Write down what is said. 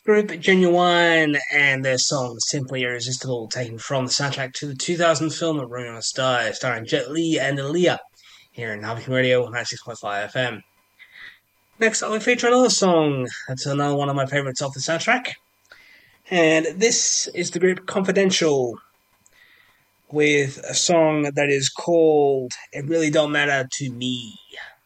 Group Genuine and their song Simply Irresistible, taken from the soundtrack to the 2000 film Ring on a Star, starring Jet Li and Aaliyah, here in Huffington Radio 96.5 FM. Next up, we feature another song. That's another one of my favorites off the soundtrack. And this is the group Confidential with a song that is called It Really Don't Matter to Me.